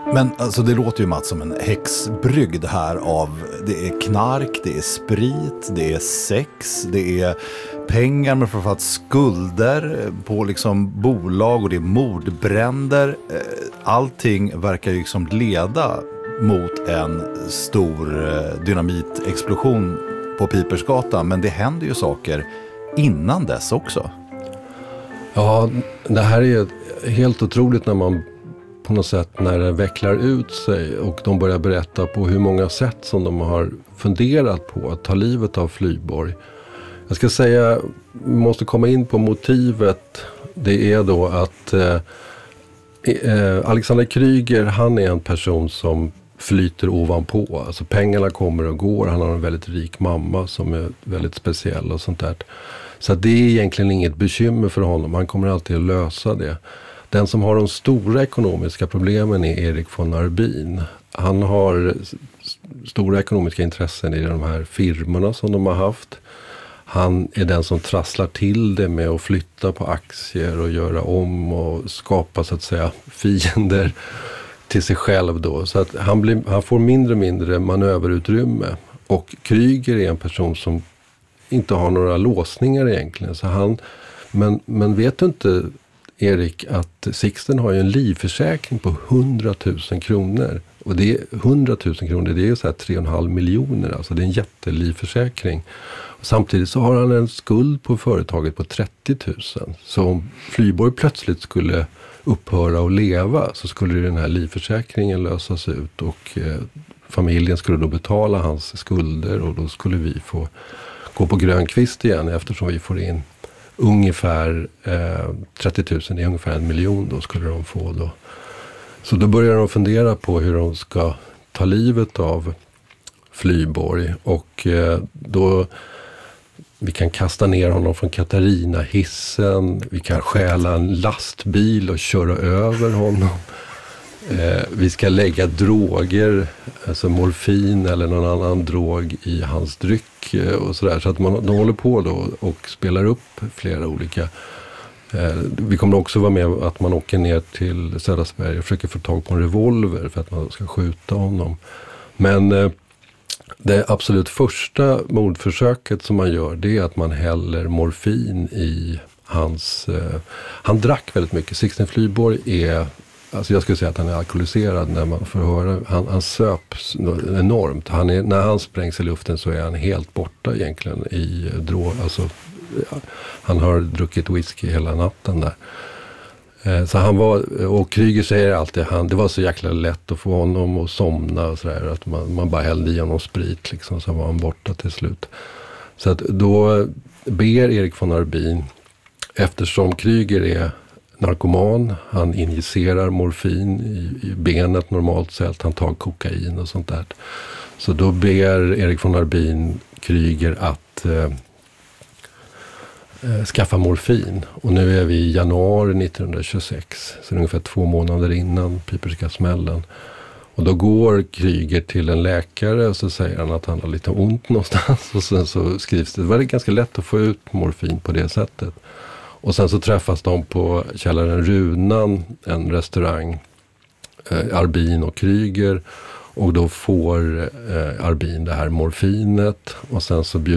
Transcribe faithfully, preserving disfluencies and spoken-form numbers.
Men alltså, det låter ju, Mats, som en häxbrygd här av, det är knark, det är sprit, det är sex, det är pengar, men framförallt skulder på liksom bolag, och det är mordbränder. Allting verkar ju liksom leda mot en stor dynamitexplosion på Pipersgatan, men det händer ju saker innan dess också. Ja, det här är helt otroligt när man på något sätt, när det vecklar ut sig och de börjar berätta på hur många sätt som de har funderat på att ta livet av Flyborg. Jag ska säga, vi måste komma in på motivet. Det är då att eh, eh, Alexander Kryger, han är en person som flyter ovanpå. Alltså pengarna kommer och går. Han har en väldigt rik mamma som är väldigt speciell och sånt där. Så det är egentligen inget bekymmer för honom. Han kommer alltid att lösa det. Den som har de stora ekonomiska problemen är Erik von Arbin. Han har stora ekonomiska intressen i de här firmorna som de har haft. Han är den som trasslar till det med att flytta på aktier och göra om och skapa, så att säga, fiender till sig själv då. Så att han, blir, han får mindre och mindre manöverutrymme. Och Kryger är en person som inte har några låsningar egentligen. Så han, men, men vet du inte, Erik, att Sixten har ju en livförsäkring på hundratusen kronor. Och det är hundratusen kronor, det är ju så här tre och en halv miljoner. Alltså det är en jättelivförsäkring. Och samtidigt så har han en skuld på företaget på trettio tusen. Så om Flyborg plötsligt skulle upphöra att leva, så skulle den här livförsäkringen lösas ut. Och eh, familjen skulle då betala hans skulder, och då skulle vi få gå på grön kvist igen, eftersom vi får in ungefär eh, trettio tusen, är ungefär en miljon då skulle de få då. Så då börjar de fundera på hur de ska ta livet av Flyborg, och eh, då vi kan kasta ner honom från Katarina-hissen, vi kan stjäla en lastbil och köra över honom. Eh, vi ska lägga droger, alltså morfin eller någon annan drog i hans dryck eh, och sådär. Så att man, de håller på då och spelar upp flera olika. Eh, vi kommer också vara med att man åker ner till södra Sverige och försöker få tag på en revolver för att man ska skjuta honom. Men eh, det absolut första mordförsöket som man gör, det är att man häller morfin i hans... Eh, han drack väldigt mycket. Sixten Flyborg är... Alltså jag skulle säga att han är alkoholiserad när man får höra. Han, han söp enormt. Han är, när han sprängs i luften så är han helt borta egentligen i drog. Alltså, han har druckit whisky hela natten där. Eh, så han var, och Kryger säger alltid, han, det var så jäkla lätt att få honom att somna och sådär. Att man, man bara hällde i honom sprit liksom, så var han borta till slut. Så att då ber Erik von Arbin, eftersom Kryger är narkoman, han injicerar morfin i, i benet normalt sett, han tar kokain och sånt där. Så då ber Erik von Arbin Kryger att eh, eh, skaffa morfin. Och nu är vi i januari nittonhundratjugosex, så ungefär två månader innan Piperska smällen. Och då går Kryger till en läkare och så säger han att han har lite ont någonstans. Och sen så skrivs det, det var ganska lätt att få ut morfin på det sättet. Och sen så träffas de på källaren Runan, en restaurang, eh, Arbin och Kryger. Och då får eh, Arbin det här morfinet, och sen så bjuder